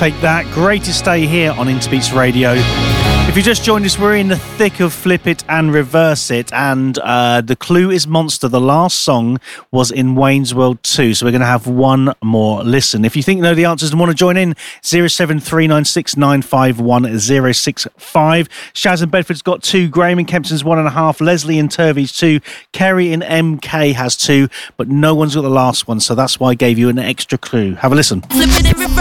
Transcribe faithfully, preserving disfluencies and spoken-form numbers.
Take That. Great to stay here on Interbeats Radio. If you just joined us, we're in the thick of Flip It and Reverse It, and uh, the clue is Monster. The last song was in Wayne's World two, so we're going to have one more listen. If you think you know the answers and want to join in, zero seven three nine six nine five one zero six five. Shaz and Bedford's got two, Graham and Kempson's one and a half, Leslie and Turvey's two, Kerry and M K has two, but no one's got the last one, so that's why I gave you an extra clue. Have a listen. Flip it and reverse